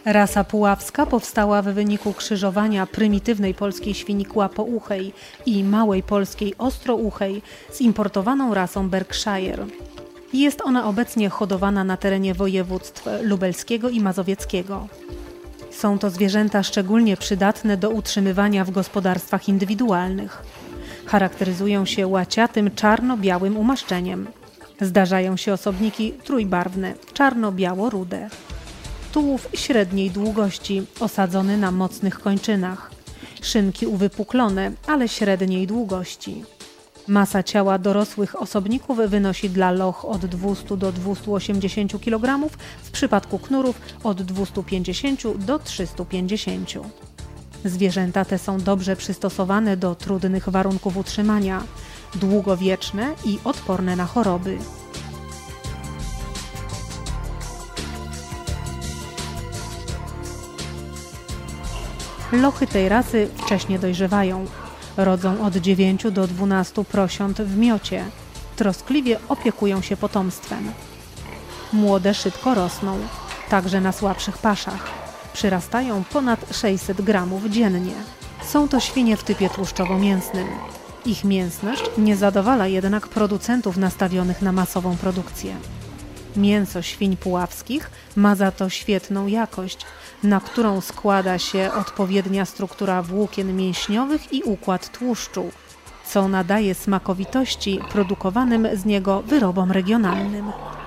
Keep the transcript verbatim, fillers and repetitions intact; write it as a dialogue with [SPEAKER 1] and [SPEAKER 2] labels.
[SPEAKER 1] Rasa puławska powstała w wyniku krzyżowania prymitywnej polskiej świni kłapouchej i małej polskiej ostrouchej z importowaną rasą Berkshire. Jest ona obecnie hodowana na terenie województw lubelskiego i mazowieckiego. Są to zwierzęta szczególnie przydatne do utrzymywania w gospodarstwach indywidualnych. Charakteryzują się łaciatym czarno-białym umaszczeniem. Zdarzają się osobniki trójbarwne, czarno-biało-rude. Tułów średniej długości, osadzony na mocnych kończynach. Szynki uwypuklone, ale średniej długości. Masa ciała dorosłych osobników wynosi dla loch od dwustu do dwustu osiemdziesięciu kilogramów, w przypadku knurów od dwustu pięćdziesięciu do trzystu pięćdziesięciu. Zwierzęta te są dobrze przystosowane do trudnych warunków utrzymania, długowieczne i odporne na choroby. Lochy tej rasy wcześnie dojrzewają. Rodzą od dziewięciu do dwunastu prosiąt w miocie. Troskliwie opiekują się potomstwem. Młode szybko rosną, także na słabszych paszach. Przyrastają ponad sześćset gramów dziennie. Są to świnie w typie tłuszczowo-mięsnym. Ich mięsność nie zadowala jednak producentów nastawionych na masową produkcję. Mięso świń puławskich ma za to świetną jakość, na którą składa się odpowiednia struktura włókien mięśniowych i układ tłuszczu, co nadaje smakowitości produkowanym z niego wyrobom regionalnym.